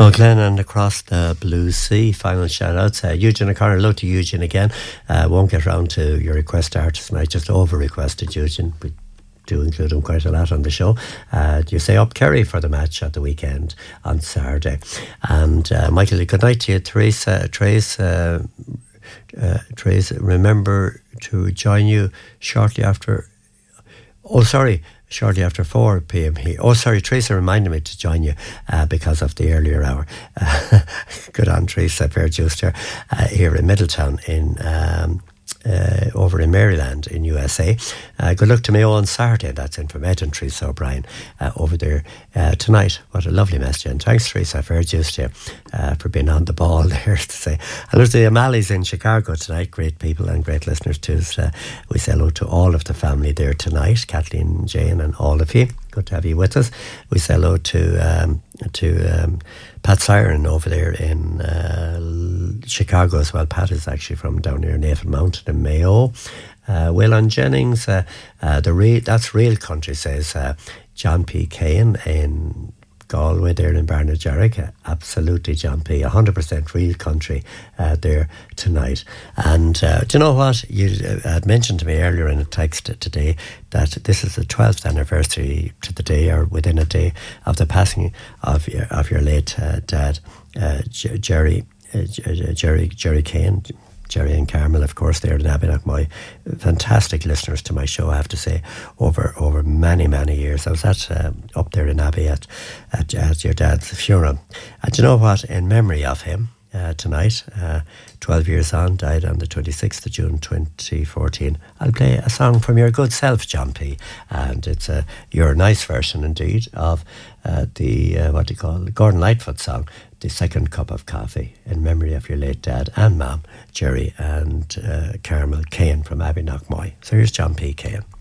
Glenn and Across the Blue Sea. Final shout outs. Eugene O'Connor, hello to Eugene again. Won't get round to your request artist tonight, just over requested Eugene. We do include him quite a lot on the show. You say up Kerry for the match at the weekend on Saturday. And Michael, good night to you. Trace, remember to join you shortly after. Shortly after 4 p.m. here. Teresa reminded me to join you because of the earlier hour. Good on, Teresa Fairjuster here in Middletown over in Maryland in USA. Good luck to me on Saturday. That's in from Ed and Teresa O'Brien over there tonight. What a lovely message. And thanks, Teresa Fairjuster, for being on the ball there to say. And there's the O'Malley's in Chicago tonight. Great people and great listeners too. We say hello to all of the family there tonight. Kathleen, Jane and all of you. Good to have you with us. We say hello to Pat Siren over there in Chicago as well. Pat is actually from down near Naval Mountain in Mayo. Waylon Jennings, that's real country, says John P. Cain in Galway there in Barnajarrick. Absolutely, John P. 100% real country there tonight. And do you know what? You had mentioned to me earlier in a text today that this is the 12th anniversary to the day, or within a day, of the passing of your late dad, Jerry Cain. Jerry and Carmel, of course, there in Abbeynockmoy. Fantastic listeners to my show, I have to say, over many, many years. I was up there in Abbey at your dad's funeral. And you know what? In memory of him, tonight, 12 years on, died on the 26th of June 2014. I'll play a song from your good self, John P. And it's your nice version indeed of the Gordon Lightfoot song, The Second Cup of Coffee, in memory of your late dad and mum, Jerry and Carmel Cain from Abbeynockmoy. So here's John P. Cain.